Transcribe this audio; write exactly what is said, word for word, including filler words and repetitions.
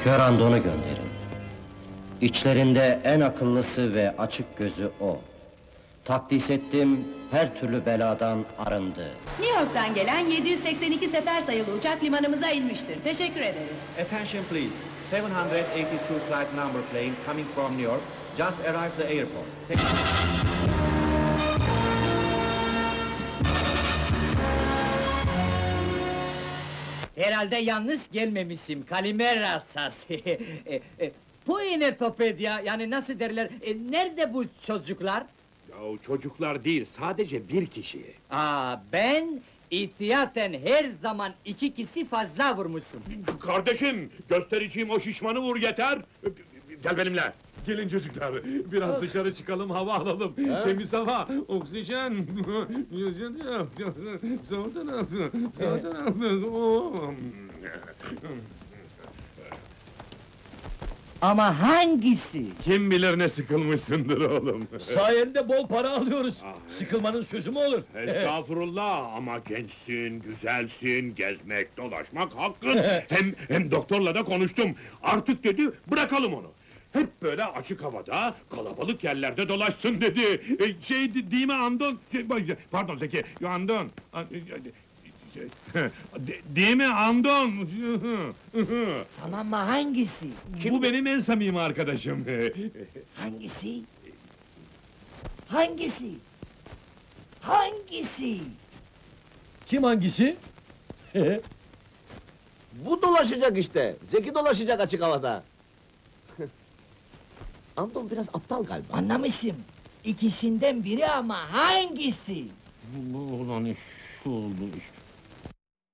Kör Andon'u gönderin. İçlerinde en akıllısı ve açık gözü o. Takdis ettim, her türlü beladan arındı. New York'tan gelen yedi yüz seksen iki sefer sayılı uçak limanımıza inmiştir. Teşekkür ederiz. Attention please. seven hundred eighty-two flight number plane coming from New York just arrived the airport. Take Herhalde yalnız gelmemişim, Kalimera sas. e, e, Bu Enetopedia, yani nasıl derler, e, nerede bu çocuklar? Ya çocuklar değil, sadece bir kişi. Aa, ben ihtiyaten her zaman iki kişi fazla vurmuşum. Kardeşim, göstereceğim o şişmanı vur yeter! Gel benimle! Gelin çocuklar, biraz dışarı çıkalım, hava alalım. Temiz hava, oksijen. Soğuktan al, soğuktan al. Oo. Ama hangisi? Kim bilir ne sıkılmışsındır oğlum. Sayende bol para alıyoruz. Sıkılmanın sözü mü olur? Estağfurullah ama gençsin, güzelsin, gezmek, dolaşmak hakkın. hem hem doktorla da konuştum. Artık dedi, bırakalım onu. Hep böyle açık havada, kalabalık yerlerde dolaşsın dedi. E, şey de- değil mi Andon? Şey, bak- pardon Zeki, Andon. A- e, şey, de- Değil mi Andon? Tamam ama hangisi? Bu benim en samimi arkadaşım. Hangisi? Hangisi? Hangisi? Kim hangisi? Bu dolaşacak işte. Zeki dolaşacak açık havada. Anton biraz aptal galiba. Anlamışım. İkisinden biri ama hangisi? Ulan iş oldu iş.